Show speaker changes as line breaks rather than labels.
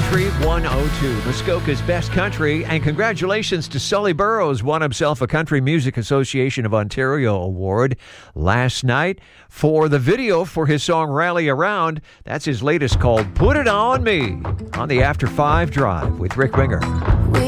Country 102, Muskoka's best country, and congratulations to Sully Burrows, won himself a Country Music Association of Ontario Award last night for the video for his song Rally Around. That's his latest, called Put It On Me, on the After 5 Drive with Rick Winger.